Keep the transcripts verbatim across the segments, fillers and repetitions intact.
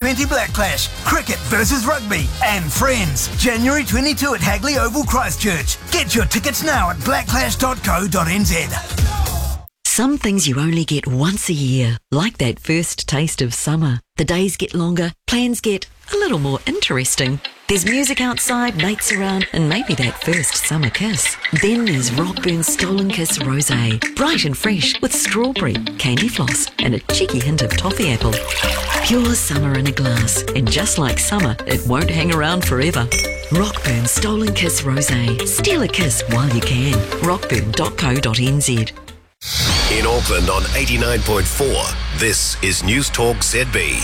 twenty Blacklash, cricket versus rugby, and friends. January twenty-second at Hagley Oval, Christchurch. Get your tickets now at blacklash dot co dot n z. Some things you only get once a year, like that first taste of summer. The days get longer, plans get a little more interesting. There's music outside, mates around, and maybe that first summer kiss. Then there's Rockburn Stolen Kiss Rosé, bright and fresh with strawberry, candy floss, and a cheeky hint of toffee apple. Pure summer in a glass, and just like summer, it won't hang around forever. Rockburn Stolen Kiss Rosé. Steal a kiss while you can. rockburn dot co dot n z. In Auckland on eighty-nine point four, this is News Talk Z B.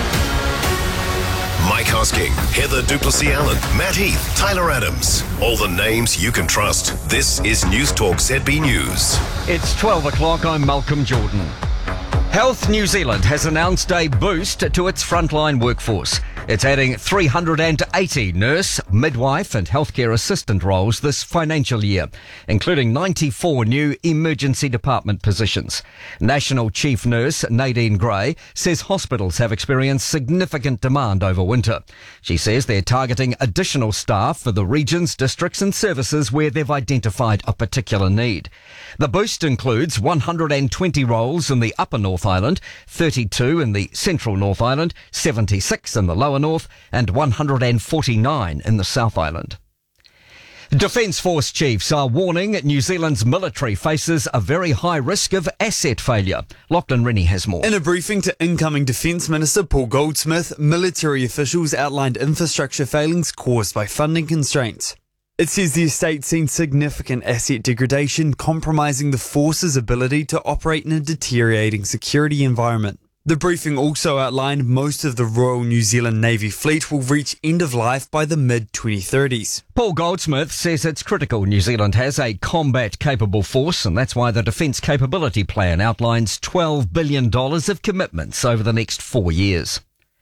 Mike Hosking, Heather Duplessis-Allen, Matt Heath, Tyler Adams. All the names you can trust. This is News Talk Z B News. It's twelve o'clock, I'm Malcolm Jordan. Health New Zealand has announced a boost to its frontline workforce. It's adding three hundred eighty nurse, midwife and healthcare assistant roles this financial year, including ninety-four new emergency department positions. National Chief Nurse Nadine Gray says hospitals have experienced significant demand over winter. She says they're targeting additional staff for the regions, districts and services where they've identified a particular need. The boost includes one hundred twenty roles in the Upper North Island, thirty-two in the Central North Island, seventy-six in the Lower North and one hundred forty-nine in the South Island. Defence Force chiefs are warning New Zealand's military faces a very high risk of asset failure. Lachlan Rennie has more. In a briefing to incoming Defence Minister Paul Goldsmith, military officials outlined infrastructure failings caused by funding constraints. It says the estate's seen significant asset degradation, compromising the force's ability to operate in a deteriorating security environment. The briefing also outlined most of the Royal New Zealand Navy fleet will reach end of life by the mid twenty thirties. Paul Goldsmith says it's critical New Zealand has a combat-capable force, and that's why the Defence Capability Plan outlines twelve billion dollars of commitments over the next four years.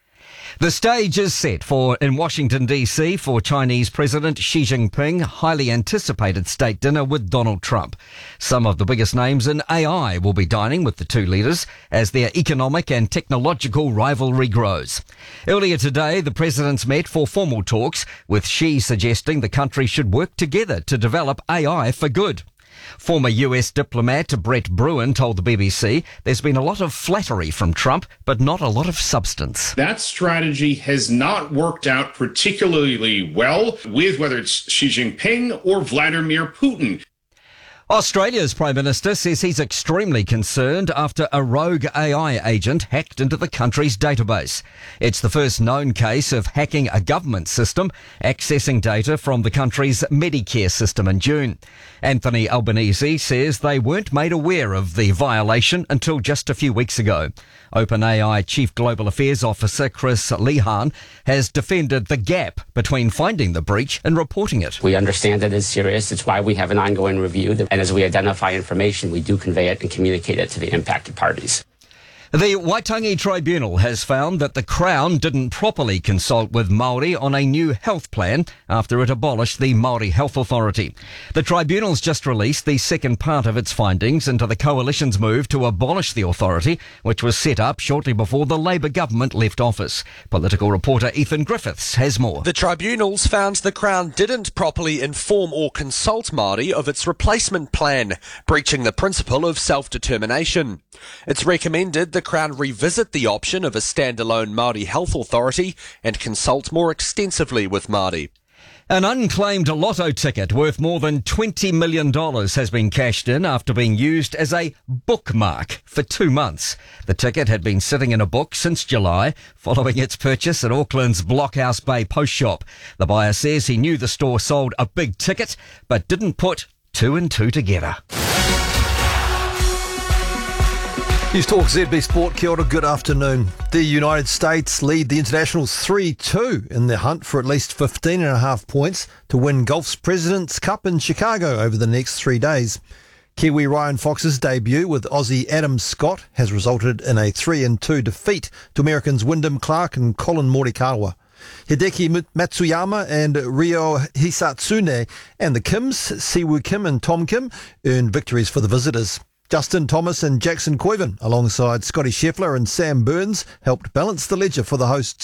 The stage is set for in Washington, D C for Chinese President Xi Jinping highly anticipated state dinner with Donald Trump. Some of the biggest names in A I will be dining with the two leaders as their economic and technological rivalry grows. Earlier today, the presidents met for formal talks, with Xi suggesting the country should work together to develop A I for good. Former U S diplomat Brett Bruin told the B B C there's been a lot of flattery from Trump, but not a lot of substance. That strategy has not worked out particularly well with whether it's Xi Jinping or Vladimir Putin. Australia's Prime Minister says he's extremely concerned after a rogue A I agent hacked into the country's database. It's the first known case of hacking a government system, accessing data from the country's Medicare system in June. Anthony Albanese says they weren't made aware of the violation until just a few weeks ago. OpenAI Chief Global Affairs Officer Chris Lehan has defended the gap between finding the breach and reporting it. We understand that it's serious. It's why we have an ongoing review. And as we identify information, we do convey it and communicate it to the impacted parties. The Waitangi Tribunal has found that the Crown didn't properly consult with Māori on a new health plan after it abolished the Māori Health Authority. The Tribunal's just released the second part of its findings into the Coalition's move to abolish the authority, which was set up shortly before the Labour government left office. Political reporter Ethan Griffiths has more. The tribunals found the Crown didn't properly inform or consult Māori of its replacement plan, breaching the principle of self-determination. It's recommended the Crown revisit the option of a standalone Māori Health Authority and consult more extensively with Māori. An unclaimed lotto ticket worth more than twenty million dollars has been cashed in after being used as a bookmark for two months. The ticket had been sitting in a book since July, following its purchase at Auckland's Blockhouse Bay Post Shop. The buyer says he knew the store sold a big ticket, but didn't put two and two together. News Talk Z B Sport, kia ora, good afternoon. The United States lead the internationals three two in their hunt for at least fifteen and a half points to win golf's President's Cup in Chicago over the next three days. Kiwi Ryan Fox's debut with Aussie Adam Scott has resulted in a three and two defeat to Americans Wyndham Clark and Colin Morikawa. Hideki Matsuyama and Ryo Hisatsune and the Kims, Siwoo Kim and Tom Kim, earned victories for the visitors. Justin Thomas and Jackson Coyven, alongside Scotty Scheffler and Sam Burns, helped balance the ledger for the hosts.